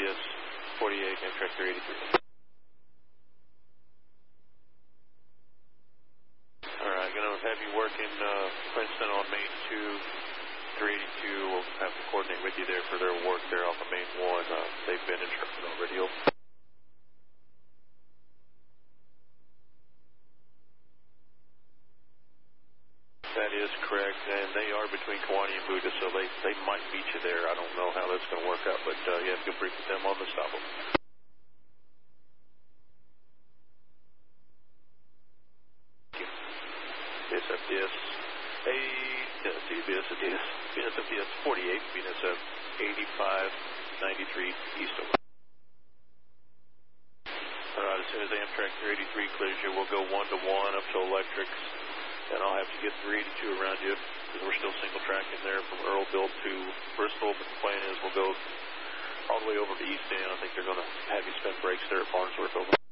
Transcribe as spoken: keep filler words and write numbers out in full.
S forty-eight, Amtrak three eighty-three. Alright, going to have you working uh, Princeton on main two, three eighty-two. We'll have to coordinate with you there for their work there off of main one. Uh, they've been instructed already. Over. That is correct, and they are between Kewanee and Buda, so they, they might meet you there. I don't know how that's going to work out, but uh, you have to go brief with them on the stop them. B S F D S eight, B S F D S, B S F D S forty-eight, B S F eighty-five ninety-three east of. Alright, as soon as Amtrak three eighty-three clears you, we'll go one to one up to electrics. And I'll have to get three eighty-two around you because we're still single tracking there from Earlville to Bristol. But the plan is we'll go all the way over to East End. I think they're going to have you spend breaks there at Farnsworth. Over.